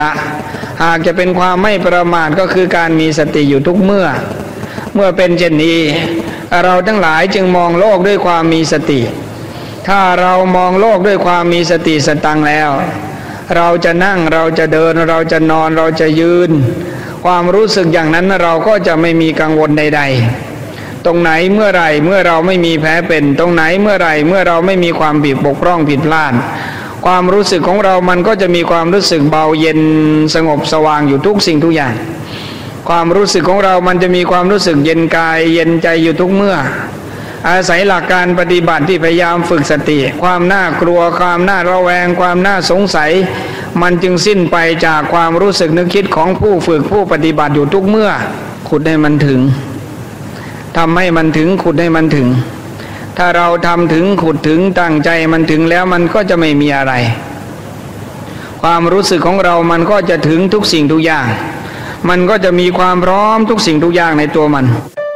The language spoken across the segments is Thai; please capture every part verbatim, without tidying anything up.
หากจะเป็นความไม่ประมาทก็คือการมีสติอยู่ทุกเมื่อเมื่อเป็นเช่นนี้เราทั้งหลายจึงมองโลกด้วยความมีสติถ้าเรามองโลกด้วยความมีสติสตังแล้วเราจะนั่งเราจะเดินเราจะนอนเราจะยืนความรู้สึกอย่างนั้นเราก็จะไม่มีกังวลใดๆตรงไหนเมื่อไรเมื่อเราไม่มีแผลเป็นตรงไหนเมื่อไรเมื่อเราไม่มีความผิดบกพร่องผิดพลาดความรู้สึกของเรามันก็จะมีความรู้สึกเบาเย็นสงบสว่างอยู่ทุกสิ่งทุกอย่างความรู้สึกของเรามันจะมีความรู้สึกเย็นกายเย็นใจอยู่ทุกเมื่ออาศัยหลักการปฏิบัติที่พยายามฝึกสติความน่ากลัวความน่าระแวงความน่าสงสัยมันจึงสิ้นไปจากความรู้สึกนึกคิดของผู้ฝึกผู้ปฏิบัติอยู่ทุกเมื่อขุดให้มันถึงทำให้มันถึงขุดให้มันถึงถ้าเราทำถึงขุดถึงตั้งใจมันถึงแล้วมันก็จะไม่มีอะไรความรู้สึกของเรามันก็จะถึงทุกสิ่งทุกอย่างมันก็จะมีความพร้อมทุกสิ่งทุกอย่างในตัวมัน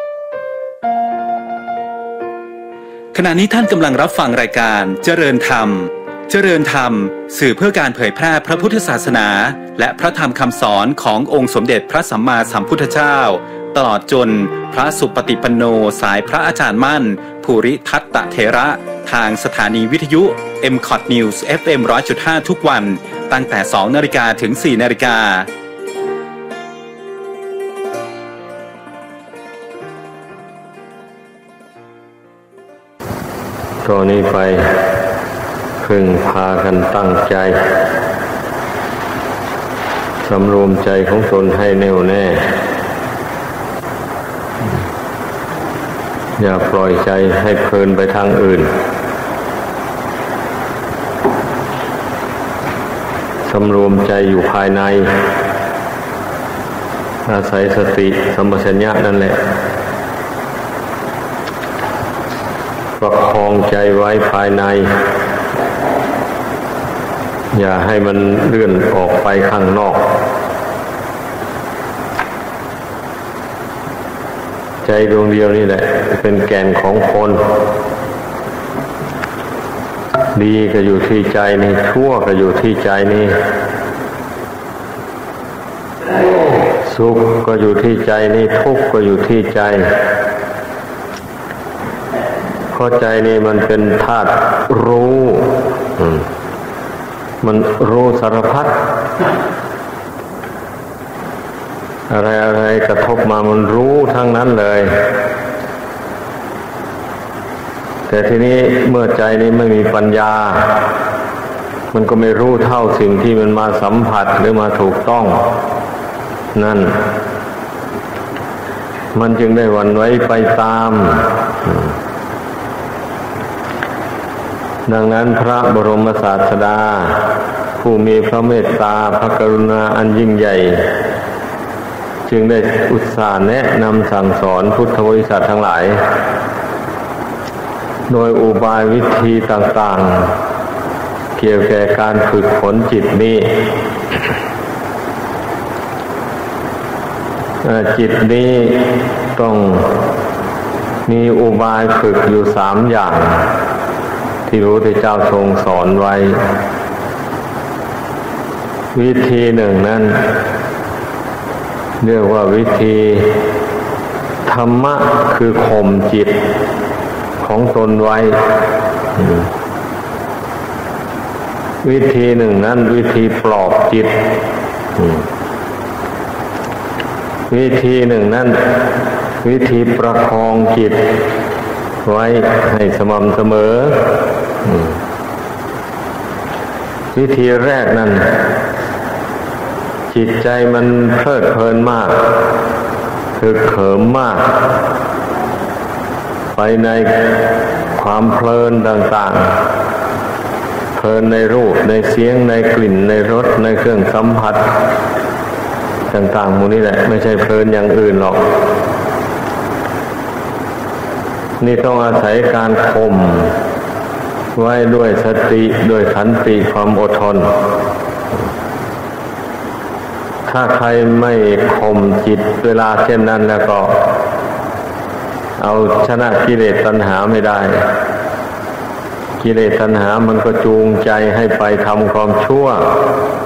ขณะนี้ท่านกำลังรับฟังรายการเจริญธรรมเจริญธรรมสื่อเพื่อการเผยแพร่พระพุทธศาสนาและพระธรรมคำสอนขององค์สมเด็จพระสัมมาสัมพุทธเจ้าตลอดจนพระสุปฏิปันโนสายพระอาจารย์มั่นภูริทัตตเถระทางสถานีวิทยุ เอ็ม คอท News เอฟ เอ็ม หนึ่งร้อยจุดห้า ทุกวันตั้งแต่ สองนาฬิกา ถึง สี่นาฬิกาตอนนี้ไปพึงพากันตั้งใจสำรวมใจของตนให้แน่วแน่อย่าปล่อยใจให้เพลินไปทางอื่นสำรวมใจอยู่ภายในอาศัยสติสัมปชัญญะนั่นแหละประคองใจไว้ภายในอย่าให้มันเลื่อนออกไปข้างนอกใจดวงเดียวนี่แหละเป็นแก่นของคนดีก็อยู่ที่ใจนี่ชั่วก็อยู่ที่ใจนี่สุขก็อยู่ที่ใจนี่ทุกข์ก็อยู่ที่ใจเพราะใจนี่มันเป็นธาตุรู้มันรู้สารพัดอะไรอะไรกระทบมามันรู้ทั้งนั้นเลยแต่ทีนี้เมื่อใจนี้ไม่มีปัญญามันก็ไม่รู้เท่าสิ่งที่มันมาสัมผัสหรือมาถูกต้องนั่นมันจึงได้หวั่นไหวไปตามดังนั้นพระบรมศาสดาผู้มีพระเมตตาพระกรุณาอันยิ่งใหญ่จึงได้อุตส่าห์แนะนำสั่งสอนพุทธบริษัททั้งหลายโดยอุบายวิธีต่างๆเกี่ยวแก่การฝึกฝนจิตนี้จิตนี้ต้องมีอุบายฝึกอยู่สามอย่างที่พระพุทธเจ้าทรงสอนไว้วิธีหนึ่งนั้นเรียกว่าวิธีธรรมะคือข่มจิตของตนไว้วิธีหนึ่งนั้นวิธีปลอบจิตวิธีหนึ่งนั้นวิธีประคองจิตไว้ให้สม่ำเสมอวิธีแรกนั้นจิตใจมันเพลิดเพลินมากคือเขิมมากไปในความเพลินต่างๆเพลินในรูปในเสียงในกลิ่นในรสในเครื่องสัมผัสต่างๆหมู่นี้แหละไม่ใช่เพลินอย่างอื่นหรอกนี่ต้องอาศัยการข่มไว้ด้วยสติด้วยขันติความอดทนถ้าใครไม่ข่มจิตเวลาเช่นนั้นแล้วก็เอาชนะกิเลสตัณหาไม่ได้กิเลสตัณหามันก็จูงใจให้ไปทำความชั่ว